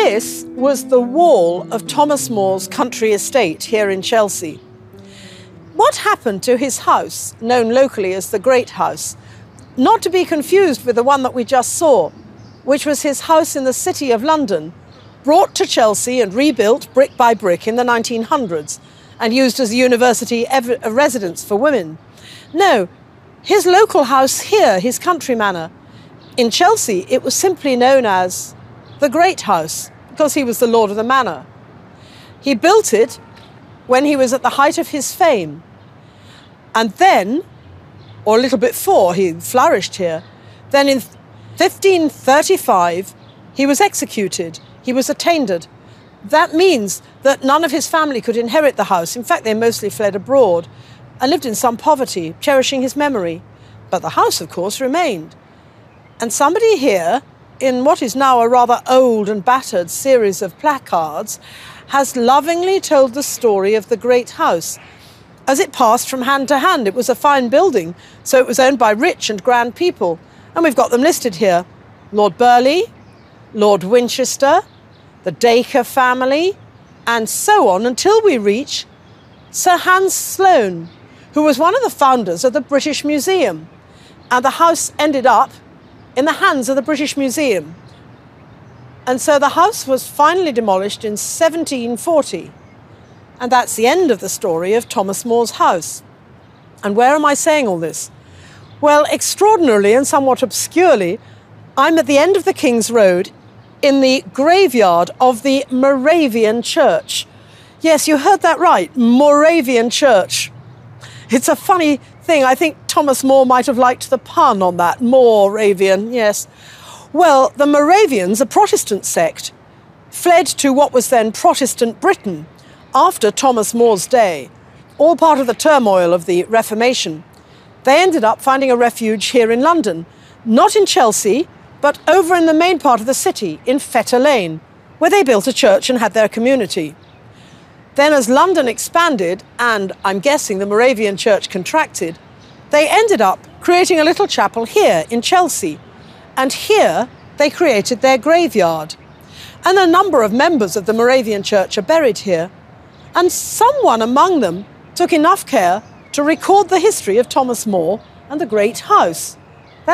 this was the wall of Thomas More's country estate here in Chelsea. What happened to his house, known locally as the Great House, not to be confused with the one that we just saw, which was his house in the City of London, brought to Chelsea and rebuilt brick by brick in the 1900s and used as a university residence for women. No, his local house here, his country manor, in Chelsea, it was simply known as the Great House because he was the lord of the manor. He built it when he was at the height of his fame. And then, or a little bit before he flourished here, then in 1535, he was executed. He was attainted. That means that none of his family could inherit the house. In fact, they mostly fled abroad and lived in some poverty, cherishing his memory. But the house, of course, remained. And somebody here, in what is now a rather old and battered series of placards, has lovingly told the story of the Great House. As it passed from hand to hand, it was a fine building, so it was owned by rich and grand people. And we've got them listed here. Lord Burleigh, Lord Winchester, the Dacre family, and so on until we reach Sir Hans Sloane, who was one of the founders of the British Museum. And the house ended up in the hands of the British Museum. And so the house was finally demolished in 1740. And that's the end of the story of Thomas More's house. And where am I saying all this? Well, extraordinarily and somewhat obscurely, I'm at the end of the King's Road in the graveyard of the Moravian Church. Yes, you heard that right, Moravian Church. It's a funny thing. I think Thomas More might have liked the pun on that, Moravian, yes. Well, the Moravians, a Protestant sect, fled to what was then Protestant Britain after Thomas More's day, all part of the turmoil of the Reformation. They ended up finding a refuge here in London, not in Chelsea, but over in the main part of the city, in Fetter Lane, where they built a church and had their community. Then as London expanded, and I'm guessing the Moravian Church contracted, they ended up creating a little chapel here in Chelsea. And here they created their graveyard. And a number of members of the Moravian Church are buried here. And someone among them took enough care to record the history of Thomas More and the Great House.